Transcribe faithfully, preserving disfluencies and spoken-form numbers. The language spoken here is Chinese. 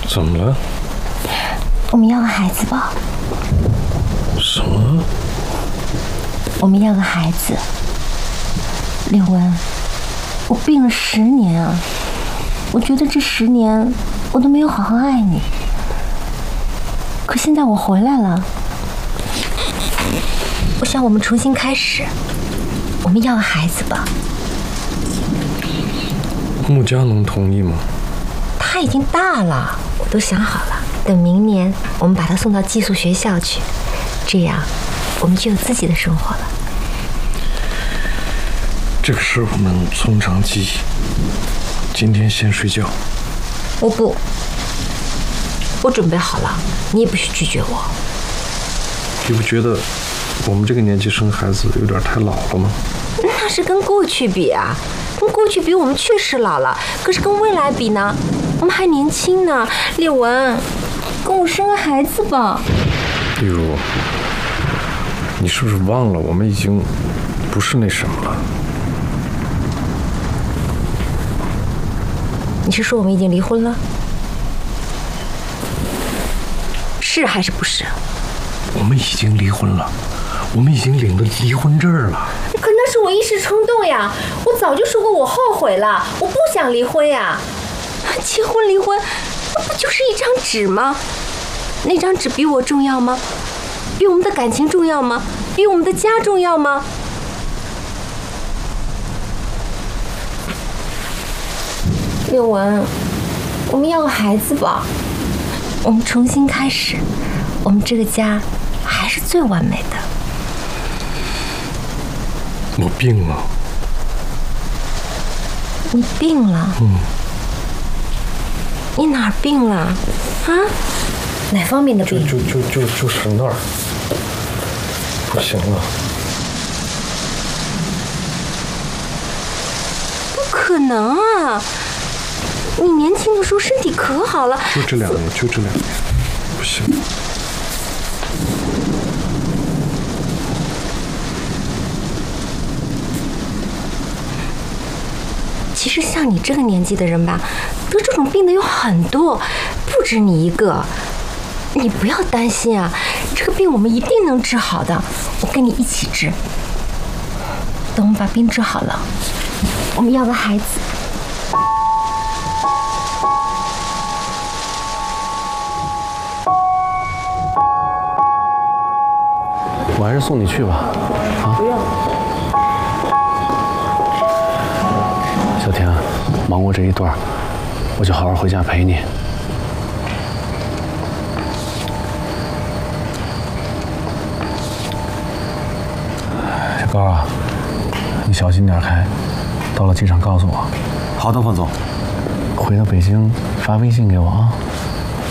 怎么了？ 我们要个孩子吧。 什么？ 我们要个孩子。柳文，我病了十年啊，我觉得这十年我都没有好好爱你。可现在我回来了，我想我们重新开始，我们要个孩子吧。 穆家能同意吗？ 他已经大了，我都想好了，等明年我们把他送到寄宿学校去，这样我们就有自己的生活了。 这个事我们从长计议。今天先睡觉。 我不，我准备好了，你也不许拒绝我。 你不觉得我们这个年纪生孩子有点太老了吗？ 那是跟过去比啊，跟过去比我们确实老了，可是跟未来比呢，我们还年轻呢。柳文，跟我生个孩子吧。 例如，你是不是忘了我们已经不是那什么了？ 你是说我们已经离婚了？是还是不是？ 我们已经离婚了，我们已经领了离婚证了。 可那是我一时冲动呀，我早就说过我后悔了，我不想离婚呀。结婚离婚，那不就是一张纸吗？那张纸比我重要吗？比我们的感情重要吗？比我们的家重要吗？柳文，我们要个孩子吧，我们重新开始，我们这个家还是最完美的。 我病了。 你病了？ 嗯。 你哪儿病了？啊？哪方面的病？ 就就就就就是那儿，不行了。 不可能啊！你年轻的时候身体可好了。 就这两年，就这两年，不行。 其实像你这个年纪的人吧，得这种病的有很多，不止你一个。你不要担心啊，这个病我们一定能治好的，我跟你一起治。等我们把病治好了，我们要个孩子。 我还是送你去吧，啊？ 不用。 小田，忙过这一段，我就好好回家陪你。小高啊，你小心点开，到了机场告诉我。 好的，彭总。 回到北京发微信给我啊。